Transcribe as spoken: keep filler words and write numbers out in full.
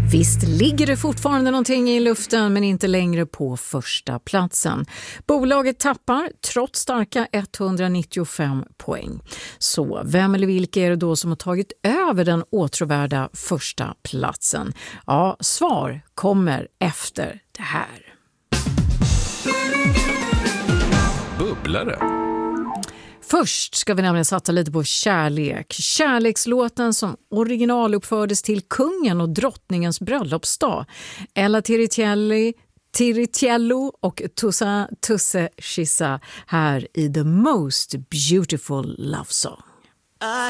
Visst ligger det fortfarande någonting i luften, men inte längre på första platsen. Bolaget tappar trots starka etthundranittiofem poäng. Så vem eller vilka är det då som har tagit över den åtråvärda första platsen? Ja, svar kommer efter det här. Bubblare. Först ska vi nämligen satsa lite på kärlek. Kärlekslåten som originaluppfördes till kungen och drottningens bröllopsdag. Ella Tiritielli, Tiritiello och Tussa Tusse Chissa här i The Most Beautiful Love Song.